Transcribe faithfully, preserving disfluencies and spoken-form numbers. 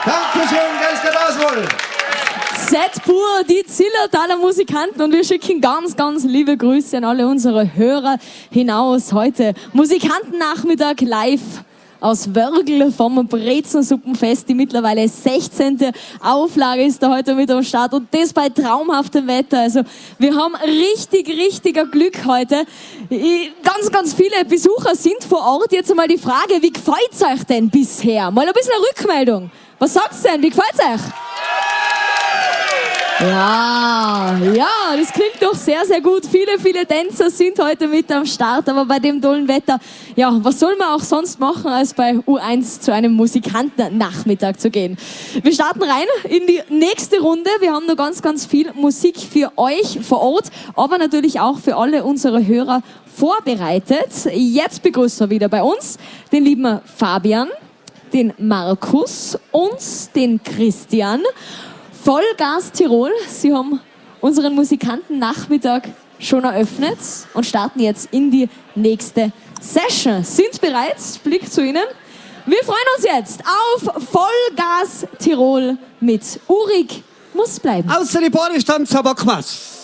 Dankeschön, Geistert Auswohl. Z-Pur, die Zillertaler Musikanten, und wir schicken ganz, ganz liebe Grüße an alle unsere Hörer hinaus heute. Musikantennachmittag live aus Wörgl vom Brezensuppenfest. Die mittlerweile sechzehnte Auflage ist da heute mit am Start, und das bei traumhaftem Wetter. Also wir haben richtig, richtiger Glück heute. Ganz, ganz viele Besucher sind vor Ort. Jetzt einmal die Frage, wie gefällt's euch denn bisher? Mal ein bisschen eine Rückmeldung. Was sagt's denn? Wie gefällt's euch? Ja, ja, das klingt doch sehr, sehr gut. Viele, viele Tänzer sind heute mit am Start, aber bei dem tollen Wetter, ja, was soll man auch sonst machen, als bei U eins zu einem Musikantennachmittag zu gehen? Wir starten rein in die nächste Runde. Wir haben noch ganz, ganz viel Musik für euch vor Ort, aber natürlich auch für alle unsere Hörer vorbereitet. Jetzt begrüßen wir wieder bei uns den lieben Fabian, den Markus und den Christian. Vollgas Tirol, Sie haben unseren Musikantennachmittag schon eröffnet und starten jetzt in die nächste Session. Sind bereit? Blick zu Ihnen. Wir freuen uns jetzt auf Vollgas Tirol mit Urik muss bleiben. Außer die Bodenstanz, Herr Bockmas.